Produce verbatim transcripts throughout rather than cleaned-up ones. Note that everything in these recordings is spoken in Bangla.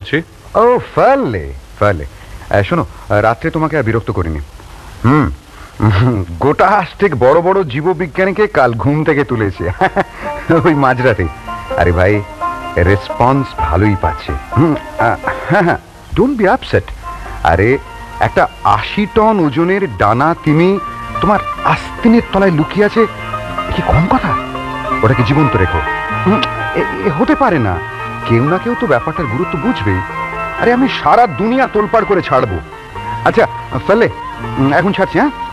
বলছি। ও ফার্লে ফার্লে, শোনো, রাত্রে তোমাকে আর বিরক্ত করিনি। হুম, গোটা ঠিক বড় বড় জীববিজ্ঞানীকে কাল ঘুম থেকে তুলেছে ওই মাঝরাতে। আরে ভাই, রেসপন্স ভালোই পাচ্ছে। হুম, হ্যাঁ হ্যাঁ, ডোন্ট বি আপসেট। আরে একটা আশি টন ওজনের ডানা তিমি তোমার আস্তিনের তলায় লুকিয়ে আছে, কি কম কথা? ওটাকে জীবন্ত রেখো। হতে পারে না, কেউ না কেউ তো ব্যাপারটার গুরুত্ব বুঝবেই। আরে আমি সারা দুনিয়া তোলপাড় করে ছাড়বো। আচ্ছা ফেলে, এখন ছাড়ছি।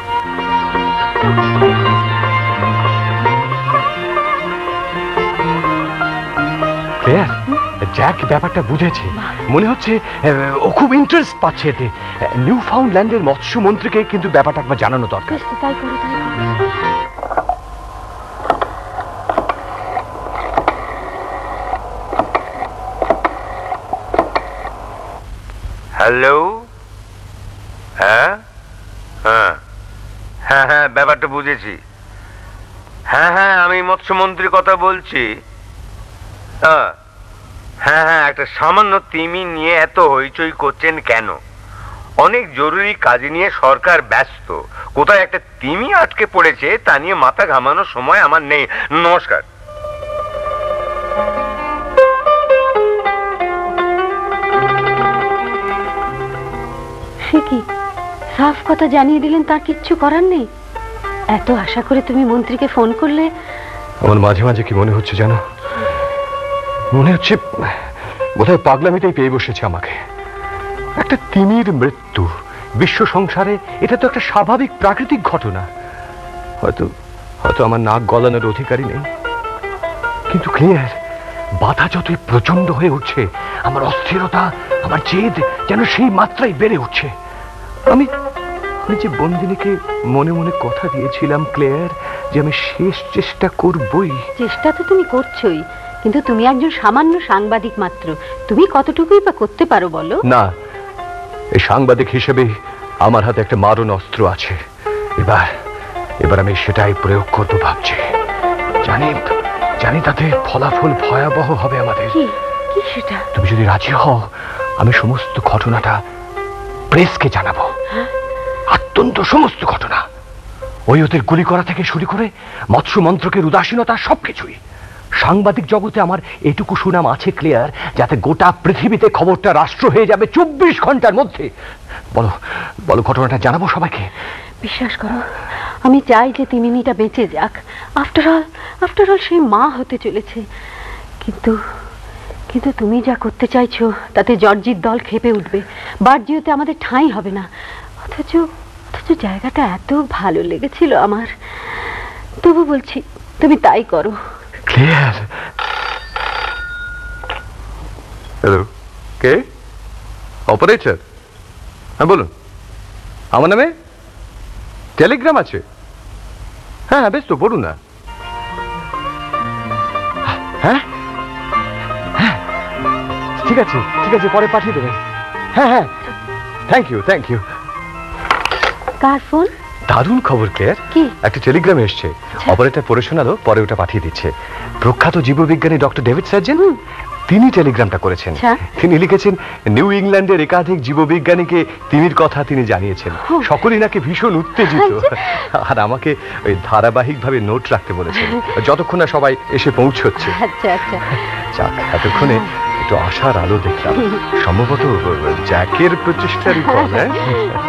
হ্যাঁ, জ্যাক ব্যাপারটা বুঝেছে, মনে হচ্ছে ও খুব ইন্টারেস্ট পাচ্ছে এতে। নিউ ফাউন্ডল্যান্ডের মৎস্য মন্ত্রীকে কিন্তু ব্যাপারটা একবার জানানো দরকার। তাই করো, তাই করো। হ্যালো, হ্যাঁ হ্যাঁ হ্যাঁ হ্যাঁ ব্যাপারটা বুঝেছি। হ্যাঁ হ্যাঁ আমি মৎস্যমন্ত্রীর কথা বলছি। হ্যাঁ হ্যাঁ হ্যাঁ একটা সামান্য তিমি নিয়ে এত হইচই করছেন কেন? অনেক জরুরি কাজ নিয়ে সরকার ব্যস্ত। কোথায় একটা তিমি আটকে পড়েছে তা নিয়ে মাথা ঘামানোর সময় আমার নেই। নমস্কার। সে কি সাফ কথা জানিয়ে দিলেন, তার কিচ্ছু করার নেই? এত আশা করে তুমি মন্ত্রীকে ফোন করলে। আমার মাঝে মাঝে কি মনে হচ্ছে জানো, মনে হচ্ছে বোধহয় পাগলামিতেই পেয়ে বসেছে আমাকে। একটা তিমির মৃত্যু বিশ্ব সংসারে, এটা তো একটা স্বাভাবিক প্রাকৃতিক ঘটনা। হয়তো হয়তো আমার নাক গলানোর অধিকারী নেই, কিন্তু ক্লিয়ার বাধা যতই প্রচন্ড হয়ে উঠছে, আমার অস্থিরতা, আমার জেদ যেন সেই মাত্রায় বেড়ে উঠছে। আমি আমি যে বন্দিনীকে মনে মনে কথা দিয়েছিলাম ক্লেয়ার, যে আমি শেষ চেষ্টা করবই। চেষ্টা তো তুমি করছোই, কিন্তু তুমি একজন সামান্য সাংবাদিক মাত্র। তুমি কতটুকুই বা করতে পারো বলো? না, এই সাংবাদিক হিসেবে আমার হাতে একটা মারণ অস্ত্র আছে। এবার এবার আমি সেটাই প্রয়োগ করব ভাবছি। জানি জানি তাতে ফলাফল ভয়াবহ হবে আমাদের। কি কি সেটা? তুমি যদি রাজি হও, আমি সমস্ত ঘটনাটা প্রেসকে জানাবো। অত্যন্ত সমস্ত ঘটনা, ওই ওদের গুলি করা থেকে শুরু করে মৎস্য মন্ত্রকের উদাসীনতা, সবকিছুই। সাংবাদিক জগতে আমার এটুকু সুনাম আছে ক্লিয়ার, যাতে গোটা পৃথিবীতে খবরটা রাষ্ট্র হয়ে যাবে চব্বিশ ঘন্টার মধ্যে। বলো বলো ঘটনাটা জানাবো সবাইকে। বিশ্বাস করো, আমি চাই যে তিমিনিটা বেঁচে যাক। আফটার অল আফটার অল সেই মা হতে চলেছে। কিন্তু কিন্তু তুমি যা করতে চাইছো তাতে জর্জির দল খেপে উঠবে। বার্জিওতে আমাদের ঠাঁই হবে না। অথচ অথচ জায়গাটা এত ভালো লেগেছিল আমার। তবু বলছি তুমি তাই করো। ক্লিয়ার। হ্যালো, কে? অপারেটর? হ্যাঁ বলুন। আমার নামে টেলিগ্রাম আছে? হ্যাঁ হ্যাঁ বেশ তো, বলুন না। হ্যাঁ হ্যাঁ ঠিক আছে ঠিক আছে, পরে পাঠিয়ে দেবেন। হ্যাঁ হ্যাঁ, thank you thank you. Car phone? দারুণ খবর ক্লিয়ার, কি? একটা টেলিগ্রাম এসছে। অপারেটর পড়ে শোনালো, পরে ওটা পাঠিয়ে দিচ্ছে। প্রখ্যাত জীববিজ্ঞানী ডক্টর ডেভিড সার্জেন, তিনি টেলিগ্রামটা করেছেন। তিনি লিখেছেন, নিউ ইংল্যান্ডের একাধিক জীববিজ্ঞানীকে তিমির কথা তিনি জানিয়েছেন। সকলেই নাকি ভীষণ উত্তেজিত, আর আমাকে ওই ধারাবাহিকভাবে নোট রাখতে বলেছেন, যতক্ষণ না সবাই এসে পৌঁছচ্ছে। আচ্ছা আচ্ছা, যাক, এতক্ষণে একটু আশার আলো দেখলাম। সম্ভবত জ্যাকের প্রচেষ্টারই ফল। হ্যাঁ।